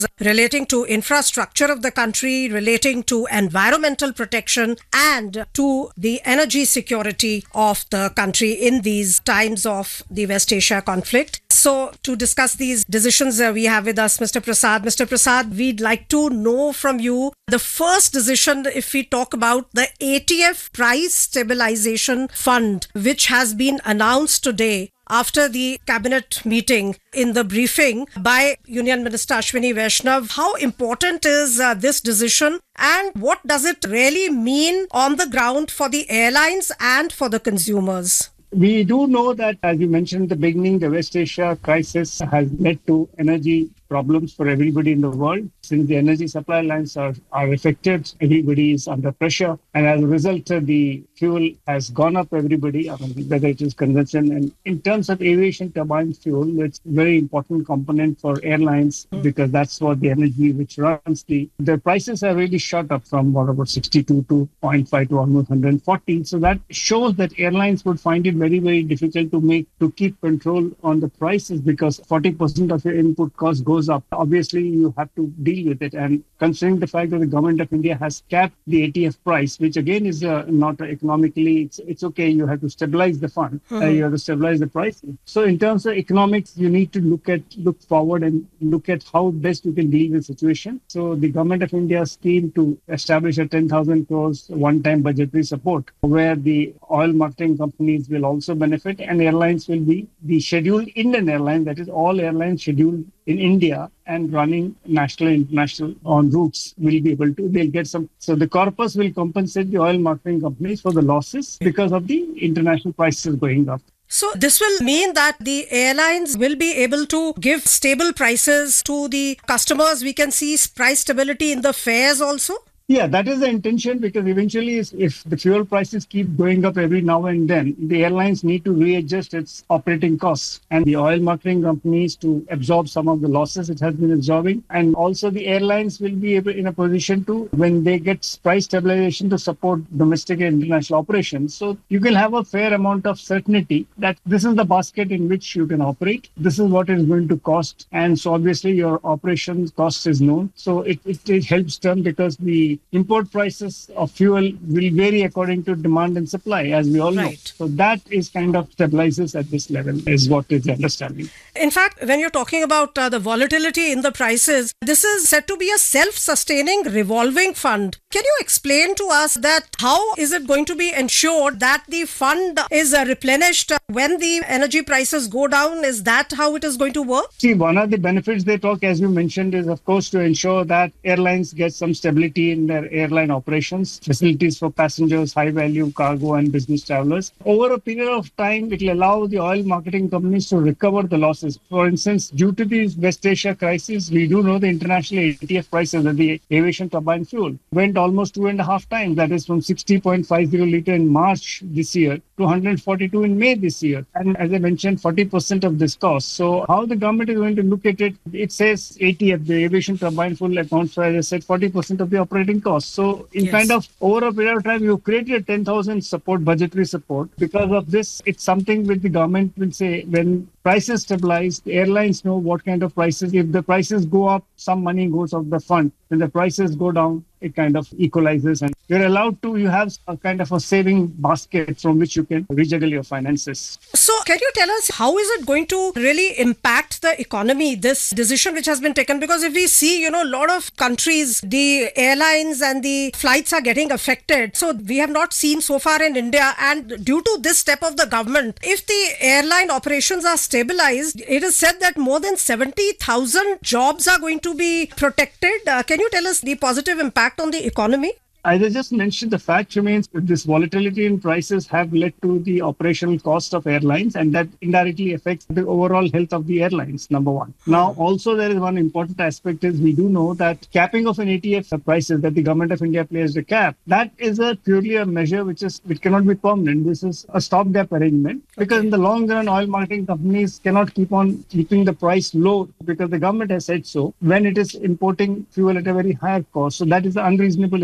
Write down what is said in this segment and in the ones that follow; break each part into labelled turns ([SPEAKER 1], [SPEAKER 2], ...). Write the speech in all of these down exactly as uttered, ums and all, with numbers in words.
[SPEAKER 1] relating to infrastructure of the country, relating to environmental protection and to the energy security of the country in these times of the West Asia conflict. So to discuss these decisions, uh, we have with us Mister Prasad. Mister Prasad, we'd like to know from you the first decision, if we talk about the A T F Price Stabilization Fund, which has been announced today after the cabinet meeting. In the briefing by Union Minister Ashwini Vaishnav, how important is uh, this decision and what does it really mean on the ground for the airlines and for the consumers?
[SPEAKER 2] We do know that, as you mentioned in the beginning, the West Asia crisis has led to energy problems for everybody in the world. Since the energy supply lines are, are affected, everybody is under pressure. And as a result, uh, the fuel has gone up, everybody, I mean, whether it is consumption. And in terms of aviation turbine fuel, it's a very important component for airlines mm. because that's what the energy which runs the, the prices have really shot up from what about sixty-two to zero point five to almost one hundred forty. So that shows that airlines would find it very, very difficult to make, to keep control on the prices because forty percent of your input cost goes up. Obviously, you have to deal with it. And considering the fact that the government of India has capped the A T F price, which again is uh, not economically, it's, it's okay. You have to stabilize the fund. Mm-hmm. Uh, you have to stabilize the price. So in terms of economics, you need to look at, look forward and look at how best you can deal with the situation. So the government of India scheme to establish a ten thousand crores one-time budgetary support where the oil marketing companies will also benefit and airlines will be the scheduled Indian airline, that is all airlines scheduled in India and running national and international on routes will be able to, they'll get some. So the corpus will compensate the oil marketing companies for the losses because of the international prices going up.
[SPEAKER 1] So this will mean that the airlines will be able to give stable prices to the customers. We can see price stability in the fares also.
[SPEAKER 2] Yeah, that is the intention because eventually if the fuel prices keep going up every now and then, the airlines need to readjust its operating costs and the oil marketing companies to absorb some of the losses it has been absorbing. And also the airlines will be able in a position to, when they get price stabilization, to support domestic and international operations. So you can have a fair amount of certainty that this is the basket in which you can operate. This is what it's going to cost. And so obviously your operations cost is known. So it, it, it helps them because the import prices of fuel will vary according to demand and supply, as we all
[SPEAKER 1] right.
[SPEAKER 2] know. So that is kind of stabilizes at this level, is what is the understanding.
[SPEAKER 1] In fact, when you're talking about uh, the volatility in the prices, this is said to be a self-sustaining revolving fund. Can you explain to us that how is it going to be ensured that the fund is uh, replenished when the energy prices go down? Is that how it is going to work?
[SPEAKER 2] See, one of the benefits they talk, as you mentioned, is of course to ensure that airlines get some stability in their airline operations, facilities for passengers, high-value cargo and business travelers. Over a period of time, it will allow the oil marketing companies to recover the losses. For instance, due to the West Asia crisis, we do know the international A T F prices of the aviation turbine fuel went almost two and a half times. That is from sixty point five zero litre in March this year to one hundred forty-two in May this year. And as I mentioned, forty percent of this cost. So how the government is going to look at it, it says A T F, the aviation turbine fuel accounts for, as I said, forty percent of the operating cost. So in yes. kind of over a period of time, you created ten thousand support, budgetary support. Because of this, it's something which the government will say when prices stabilize, the airlines know what kind of prices. If the prices go up, some money goes off the fund. When the prices go down, it kind of equalizes and you're allowed to, you have a kind of a saving basket from which you can rejuggle your finances.
[SPEAKER 1] So can you tell us how is it going to really impact the economy, this decision which has been taken? Because if we see, you know, a lot of countries, the airlines and the flights are getting affected. So we have not seen so far in India. And due to this step of the government, if the airline operations are stabilized, it is said that more than seventy thousand jobs are going to be protected. Uh, can you tell us the positive impact on the economy?
[SPEAKER 2] As I just mentioned, the fact remains that this volatility in prices have led to the operational cost of airlines, and that indirectly affects the overall health of the airlines, number one. Now, also there is one important aspect is we do know that capping of an A T F prices that the government of India placed a cap, that is a purely a measure which is which cannot be permanent. This is a stopgap arrangement because okay. in the long run, oil marketing companies cannot keep on keeping the price low because the government has said so when it is importing fuel at a very higher cost. So that is the unreasonable expectation.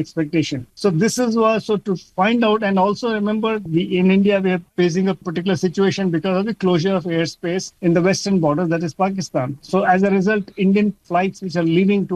[SPEAKER 2] information. So this is also to find out, and also remember, the, in India we are facing a particular situation because of the closure of airspace in the western border, that is Pakistan. So as a result, Indian flights which are leaving to